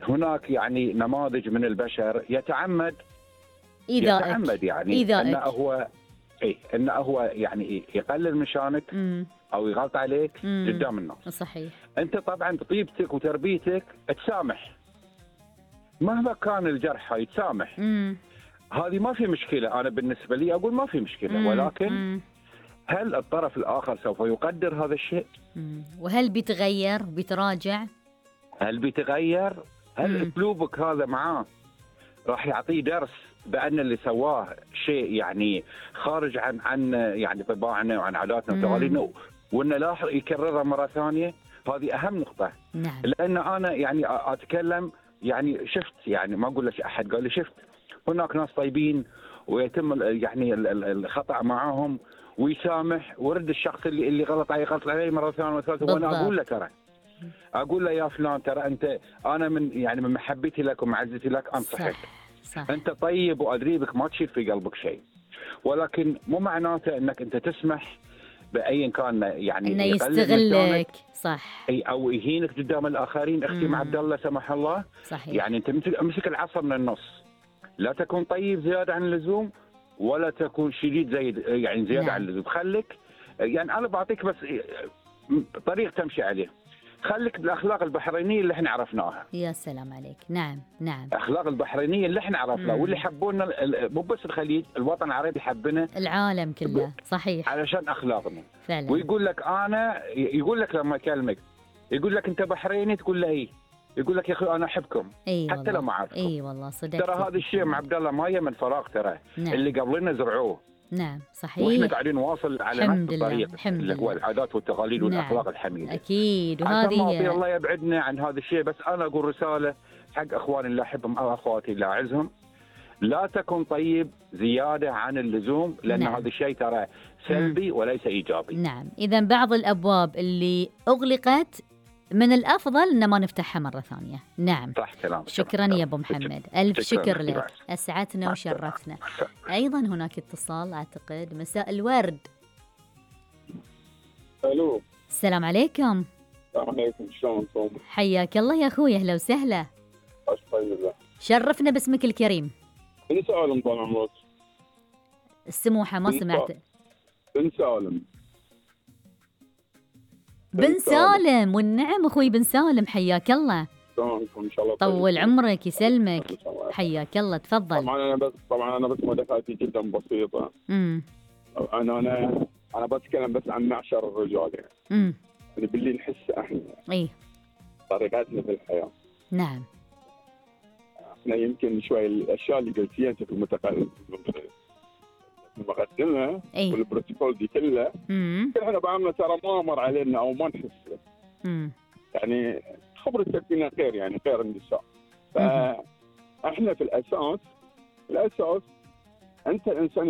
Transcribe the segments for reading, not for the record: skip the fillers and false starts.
هناك يعني نماذج من البشر يتعمد يعني انه هو يعني يقلل من شانك او يغلط عليك قدام الناس. صحيح. انت طبعا بطيبتك وتربيتك تسامح مهما كان الجرح، هاي تسامح. هذه ما في مشكله، انا بالنسبه لي اقول ما في مشكله، ولكن هل الطرف الاخر سوف يقدر هذا الشيء؟ وهل بيتغير بيتراجع؟ هل بيتغير؟ هل اسلوبك هذا معاه راح يعطيه درس بأن اللي سواه شيء يعني خارج عن يعني طباعنا وعن عاداتنا وتقاليدنا، وأنه لا يكررها مرة ثانية؟ هذه أهم نقطة. نعم. لأن أنا يعني أتكلم يعني شفت، يعني ما أقول لك أحد قال لي شفت هناك ناس طيبين ويتم يعني الخطأ معهم ويسامح ويرد الشخص اللي غلط عليه مرة ثانية وثالثة. وأنا أقول له ترى اقول له يا فلان ترى انت، انا من محبتي لك ومعزتي لك انصحك. صح. انت طيب وادري بك ما تشيل في قلبك شيء، ولكن مو معناته انك انت تسمح باي كان يعني انه يستغلك. صح. اي او يهينك قدام الاخرين. اختي مع عبد الله سمح الله. صحيح. يعني انت امسك العصا من النص، لا تكون طيب زياده عن اللزوم ولا تكون شديد يعني زياده نعم. عن اللزوم. خليك يعني انا بعطيك بس طريق تمشي عليه. خليك بالاخلاق البحرينيه اللي احنا عرفناها. يا سلام عليك. نعم نعم. الاخلاق البحرينيه اللي احنا عرفناها واللي حبونا، مو بس الخليج، الوطن العربي حبنا، العالم كله. صحيح. علشان اخلاقنا فعلا. ويقول لك يقول لك لما يكلمك يقول لك انت بحريني، تقول له اي، يقول لك يا اخي انا احبكم. حتى والله. لو ما اعرفكم. والله صدقت. ترى هذا الشيء مع عبد الله ما من فراغ، ترى نعم. اللي قبلنا زرعوه. نعم صحيح. واحنا قاعدين نواصل على نفس الطريق اللي هو العادات والتقاليد والاخلاق الحميده. اكيد. وهذه ما الله يبعدنا عن هذا الشيء. بس انا اقول رساله حق اخواني اللي احبهم او اخواتي اللي اعزهم، لا تكن طيب زياده عن اللزوم، لان هذا الشيء ترى سلبي وليس ايجابي. نعم. اذا بعض الابواب اللي اغلقت من الافضل ان ما نفتحها مره ثانيه. نعم صح كلام. شكرا يا ابو محمد. الف شكر لك، اسعدتنا وشرفتنا. ايضا هناك اتصال اعتقد. مساء الورد. الو. السلام عليكم. السلام عليكم. شلون صوم؟ حياك الله يا اخوي. اهلا وسهلا. طيب. شرفنا باسمك الكريم. بن سالم طال عمرك. السموحه ما سمعت. بن سالم. بن سالم. والنعم اخوي بن سالم، حياك الله. تمامكم ان شاء الله. طول عمرك يسلمك. حياك الله. تفضل. طبعا انا بس مداخلتي جدا بسيطه. انا بتكلم بس عن معشر الرجال يعني. يعني باللي نحس احنا. طريقتنا في الحياه. نعم. احنا يمكن شوي الاشياء اللي قلتيها انت في المقدمه والبروتوكول دي كلها احنا بعملنا ترى ما مر علينا او ما نحسه. يعني خبرتك فينا خير، يعني خير النساء. فاحنا في الاساس انت الانسان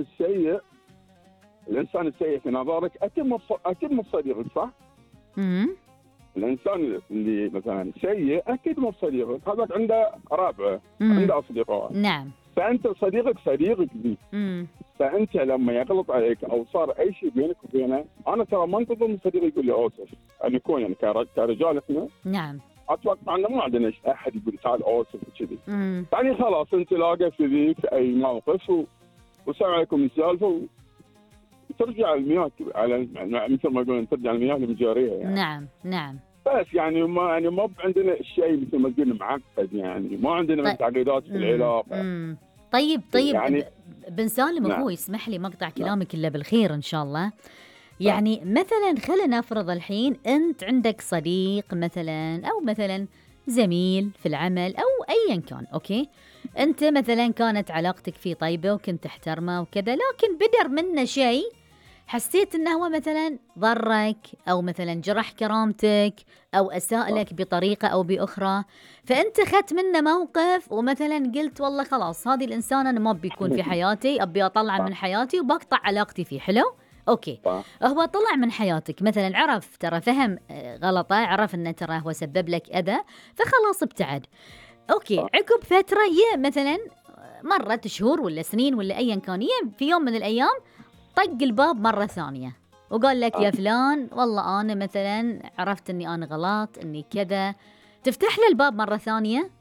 السيء في نظرك اكيد مو صديقك، صح؟ الانسان اللي مثلا سيء اكيد مو صديقك، هذاك عنده رابعه، عنده اصدقاء. نعم. فانت صديقك دي. فانت لما يغلط عليك او صار اي شيء بينك وبينه، انا ترى ما انتظر من صديقي يقول لي اوسف ان يكون يعني كرجال احنا. نعم. اتوقع انه ما عندنا احد يقول تعال اوسف وكذي. يعني خلاص انت لاقى في اي موقف وسمع عليكم السالفه وترجع المياه على مثل ما يقولون ترجع المياه لمجاريها يعني. نعم نعم. بس يعني ما عندنا شيء مثل ما تقول معقد، يعني ما عندنا تعقيدات في العلاقه. طيب يعني بن سالم اخوي اسمح لي مقطع كلامك الا بالخير ان شاء الله. يعني مثلا خلينا نفرض الحين انت عندك صديق مثلا او مثلا زميل في العمل او ايا كان، اوكي، انت مثلا كانت علاقتك فيه طيبه وكنت تحترمه وكذا، لكن بدر منه شيء حسيت انه هو مثلا ضرك او مثلا جرح كرامتك او اساء لك بطريقه او باخرى، فانت اخذت منه موقف ومثلا قلت والله خلاص هذه الانسان انا ما بيكون في حياتي، ابي اطلع من حياتي وبقطع علاقتي فيه. حلو، اوكي. هو طلع من حياتك مثلا، عرف ترى فهم غلطه، عرف انه ترى هو سبب لك اذى، فخلاص ابتعد. اوكي، عقب فتره مثلا مرت شهور ولا سنين ولا ايا كان، في يوم من الايام طق الباب مرة ثانية وقال لك يا فلان والله أنا مثلا عرفت أني أنا غلط أني كذا، تفتح له الباب مرة ثانية